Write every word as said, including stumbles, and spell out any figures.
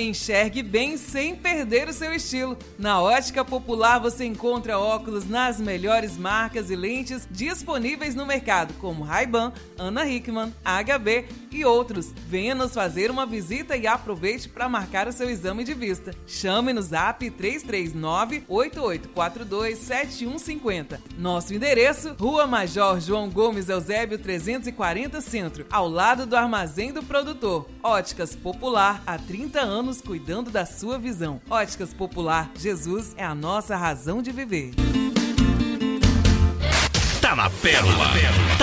Enxergue bem sem perder o seu estilo. Na Ótica Popular você encontra óculos nas melhores marcas e lentes disponíveis no mercado, como Ray-Ban, Ana Hickman, H B e outros. Venha nos fazer uma visita e aproveite para marcar o seu exame de vista. Chame no Zap três três nove, oito oito quatro dois, sete um cinco zero. Nosso endereço, Rua Major João Gomes Eusébio trezentos e quarenta Centro, ao lado do Armazém do Produtor. Óticas Popular, há trinta anos cuidando da sua visão. Óticas Popular, Jesus é a nossa razão de viver. Tá na Pérola.